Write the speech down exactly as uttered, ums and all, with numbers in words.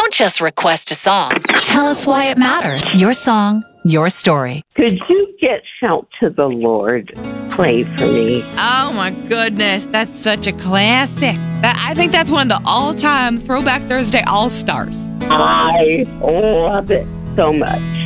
Don't just request a song. Tell us why it matters. Your song, your story. Could you get Shout to the Lord played for me? Oh, my goodness. That's such a classic. That, I think that's one of the all-time Throwback Thursday All-Stars. I love it so much.